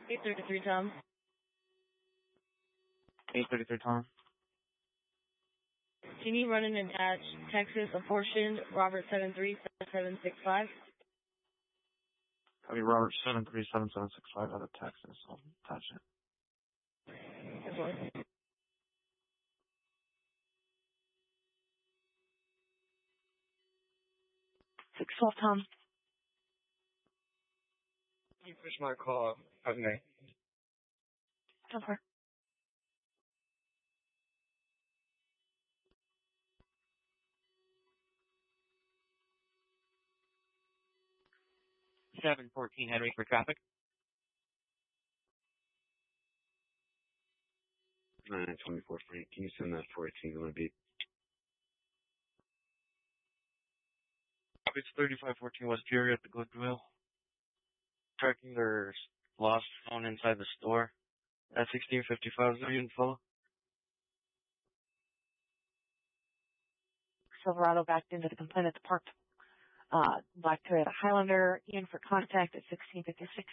833 Tom. 833 Tom. Can you run an attached Texas apportioned Robert 737765? Copy Robert 737765 out of Texas. I'll attach it. Good one. 612 Tom. Can you push my call of me? Go for it. $714 Henry for traffic. 924 Frank. Can you send that 14 on a beat? It's 3514 West Fury at the Goodwill. Tracking their lost phone inside the store. At 1655, is there even follow? Silverado backed into the complainant parked Black Toyota Highlander in for contact at 1656.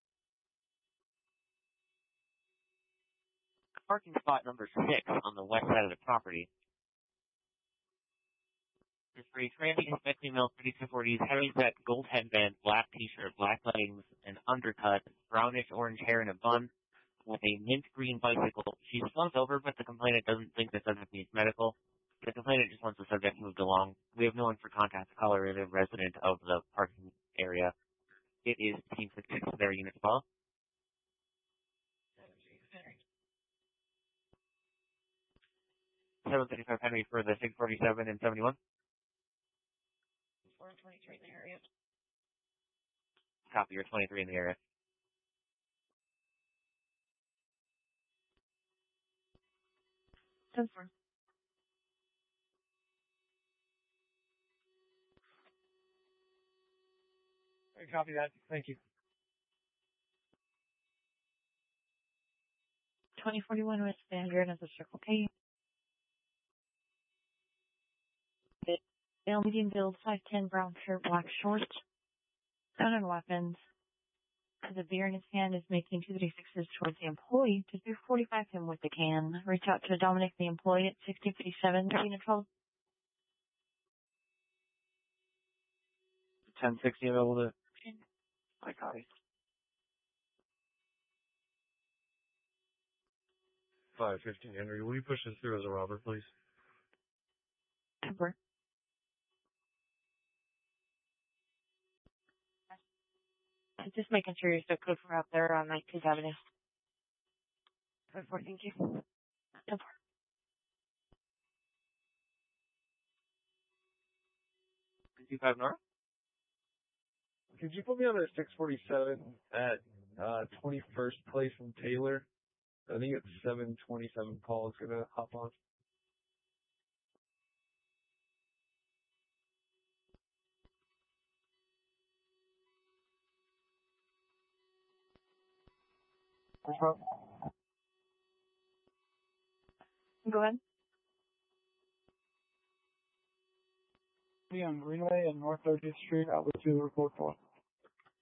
Parking spot number 6 on the west side of the property. This for a trendy Hispanic female 3240s, heavily set gold headband, black t-shirt, black leggings, an undercut, brownish orange hair in a bun, with a mint green bicycle. She slumped over, but the complainant doesn't think the subject needs medical. The complainant just wants the subject moved along. We have no one for contact. The caller is a resident of the parking area. It is Team 66, their unit to follow. 755 Henry for the 647 and 71. 423 in the area. Copy, you're 23 in the area. Confirm. I copy that. Thank you. 2041 West Vanguard as a Circle K. Male medium build, 5'10", brown shirt, black shorts. Gun and weapons. Has a beer in his hand, is making 236s towards the employee. To 245 him with the can. Reach out to Dominic, the employee, at 1657, unit 12. 1060 available to... I copy. 515 Henry. Will you push this through as a robber, please? Temper. Just making sure you're still code for out there on 19th Avenue. 5-4, thank you. Temper. 55 North. Could you put me on a 647 at 21st Place in Taylor? I think it's 727 call is gonna hop on. Go ahead. Be on Greenway and North 30th Street, outlet 2, report 4.